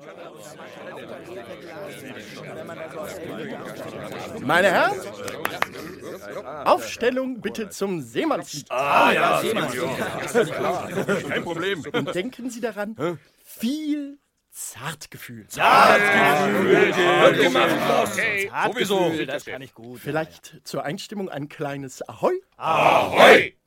Meine Herren, Aufstellung bitte zum Seemannslied. Ja, kein Problem. Und denken Sie daran, viel Zartgefühl. Okay, sowieso. Das kann ich gut. Vielleicht zur Einstimmung ein kleines Ahoi. Ahoi!